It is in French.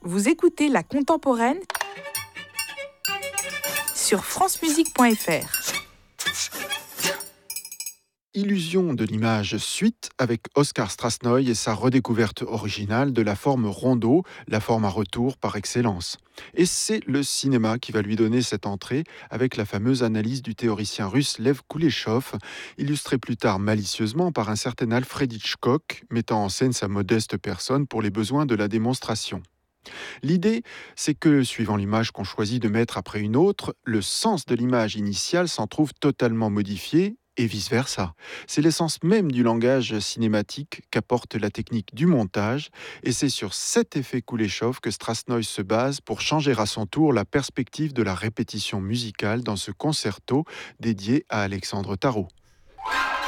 Vous écoutez La Contemporaine sur francemusique.fr. Illusion de l'image suite avec Oskar Strassnoy et sa redécouverte originale de la forme rondeau, la forme à retour par excellence. Et c'est le cinéma qui va lui donner cette entrée avec la fameuse analyse du théoricien russe Lev Kuleshov, illustrée plus tard malicieusement par un certain Alfred Hitchcock, mettant en scène sa modeste personne pour les besoins de la démonstration. L'idée, c'est que, suivant l'image qu'on choisit de mettre après une autre, le sens de l'image initiale s'en trouve totalement modifié et vice-versa. C'est l'essence même du langage cinématique qu'apporte la technique du montage, et c'est sur cet effet Kuleshov que Strassnoy se base pour changer à son tour la perspective de la répétition musicale dans ce concerto dédié à Alexandre Tarot.